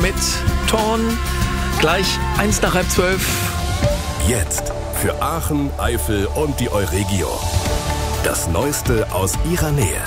mit Thorn. Gleich 11:55. Jetzt für Aachen, Eifel und die Euregio. Das Neueste aus ihrer Nähe.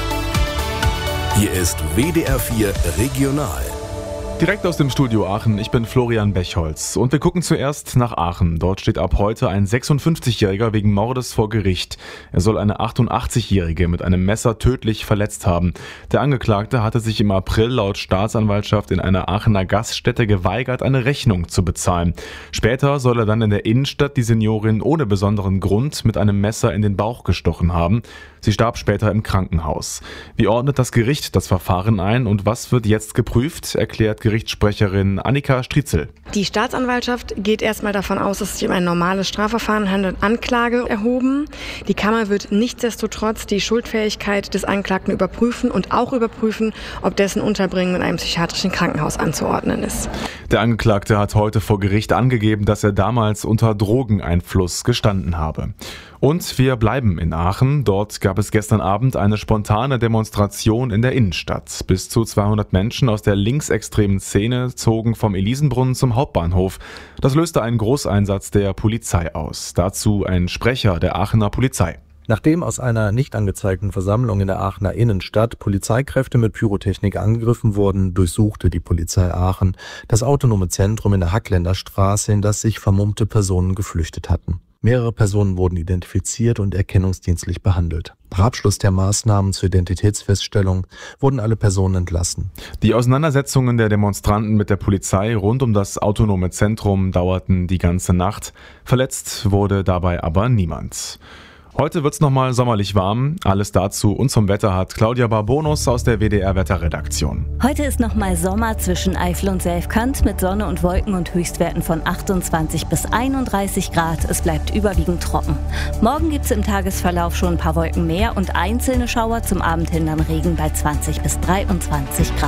Hier ist WDR 4 Regional. Direkt aus dem Studio Aachen, ich bin Florian Bechholz und wir gucken zuerst nach Aachen. Dort steht ab heute ein 56-Jähriger wegen Mordes vor Gericht. Er soll eine 88-Jährige mit einem Messer tödlich verletzt haben. Der Angeklagte hatte sich im April laut Staatsanwaltschaft in einer Aachener Gaststätte geweigert, eine Rechnung zu bezahlen. Später soll er dann in der Innenstadt die Seniorin ohne besonderen Grund mit einem Messer in den Bauch gestochen haben. Sie starb später im Krankenhaus. Wie ordnet das Gericht das Verfahren ein und was wird jetzt geprüft, erklärt Gerichtssprecherin Annika Striezel. Die Staatsanwaltschaft geht erstmal davon aus, dass es sich um ein normales Strafverfahren handelt, Anklage erhoben. Die Kammer wird nichtsdestotrotz die Schuldfähigkeit des Angeklagten überprüfen und auch überprüfen, ob dessen Unterbringung in einem psychiatrischen Krankenhaus anzuordnen ist. Der Angeklagte hat heute vor Gericht angegeben, dass er damals unter Drogeneinfluss gestanden habe. Und wir bleiben in Aachen. Dort gab es gestern Abend eine spontane Demonstration in der Innenstadt. Bis zu 200 Menschen aus der linksextremen Szene zogen vom Elisenbrunnen zum Hauptbahnhof. Das löste einen Großeinsatz der Polizei aus. Dazu ein Sprecher der Aachener Polizei. Nachdem aus einer nicht angezeigten Versammlung in der Aachener Innenstadt Polizeikräfte mit Pyrotechnik angegriffen wurden, durchsuchte die Polizei Aachen das autonome Zentrum in der Hackländerstraße, in das sich vermummte Personen geflüchtet hatten. Mehrere Personen wurden identifiziert und erkennungsdienstlich behandelt. Nach Abschluss der Maßnahmen zur Identitätsfeststellung wurden alle Personen entlassen. Die Auseinandersetzungen der Demonstranten mit der Polizei rund um das autonome Zentrum dauerten die ganze Nacht. Verletzt wurde dabei aber niemand. Heute wird's nochmal sommerlich warm. Alles dazu und zum Wetter hat Claudia Barbonus aus der WDR-Wetterredaktion. Heute ist nochmal Sommer zwischen Eifel und Selfkant mit Sonne und Wolken und Höchstwerten von 28 bis 31 Grad. Es bleibt überwiegend trocken. Morgen gibt's im Tagesverlauf schon ein paar Wolken mehr und einzelne Schauer, zum Abend hin dann Regen bei 20 bis 23 Grad.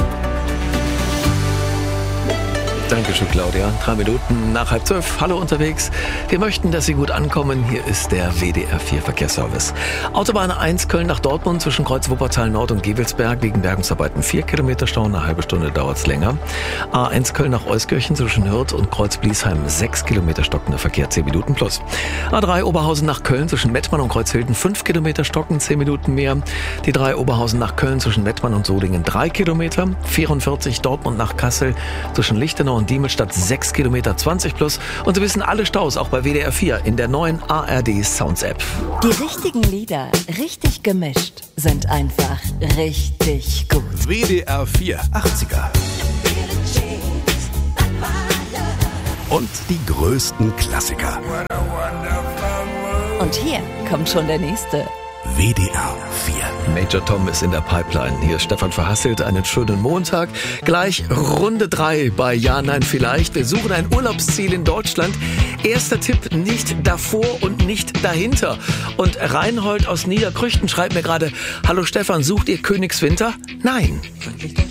Dankeschön, Claudia. 3 Minuten nach 11:30. Hallo unterwegs. Wir möchten, dass Sie gut ankommen. Hier ist der WDR 4 Verkehrsservice. Autobahn 1 Köln nach Dortmund zwischen Kreuz Wuppertal Nord und Gevelsberg wegen Bergungsarbeiten 4 Kilometer Stau, eine halbe Stunde dauert's länger. A1 Köln nach Euskirchen zwischen Hürth und Kreuz Bliesheim 6 Kilometer stockender Verkehr, 10 Minuten plus. A3 Oberhausen nach Köln zwischen Mettmann und Kreuzhilden 5 Kilometer stocken, 10 Minuten mehr. Die 3 Oberhausen nach Köln zwischen Mettmann und Solingen 3 Kilometer. 44 Dortmund nach Kassel zwischen Lichtenau und Diemelstadt 6 Kilometer, 20 plus. Und Sie wissen alle Staus auch bei WDR 4 in der neuen ARD Sounds App. Die richtigen Lieder, richtig gemischt, sind einfach richtig gut. WDR 4 80er. Und die größten Klassiker. Und hier kommt schon der nächste. WDR 4. Major Tom ist in der Pipeline. Hier ist Stefan Verhasselt. Einen schönen Montag. Gleich Runde 3 bei Ja, Nein, Vielleicht. Wir suchen ein Urlaubsziel in Deutschland. Erster Tipp, nicht davor und nicht dahinter. Und Reinhold aus Niederkrüchten schreibt mir gerade: Hallo Stefan, sucht ihr Königswinter? Nein.